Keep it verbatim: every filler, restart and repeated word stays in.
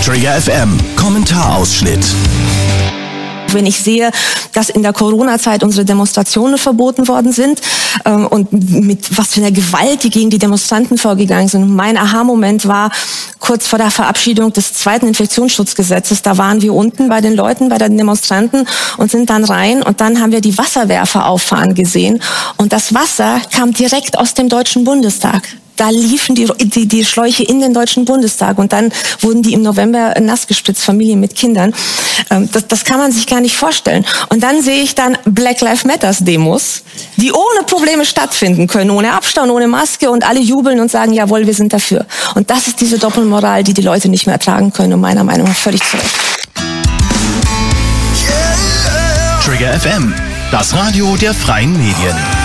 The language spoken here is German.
Trigger F M, Kommentarausschnitt. Wenn ich sehe, dass in der Corona-Zeit unsere Demonstrationen verboten worden sind ähm, und mit was für einer Gewalt die gegen die Demonstranten vorgegangen sind. Mein Aha-Moment war kurz vor der Verabschiedung des zweiten Infektionsschutzgesetzes. Da waren wir unten bei den Leuten, bei den Demonstranten und sind dann rein und dann haben wir die Wasserwerfer auffahren gesehen und das Wasser kam direkt aus dem Deutschen Bundestag. Da liefen die, die, die Schläuche in den Deutschen Bundestag und dann wurden die im November nass gespritzt, Familien mit Kindern. Das, das kann man sich gar nicht vorstellen. Und dann sehe ich dann Black Lives Matters Demos, die ohne Probleme stattfinden können, ohne Abstand, ohne Maske und alle jubeln und sagen, jawohl, wir sind dafür. Und das ist diese Doppelmoral, die die Leute nicht mehr ertragen können und meiner Meinung nach völlig zu Recht. Trigger F M, das Radio der freien Medien.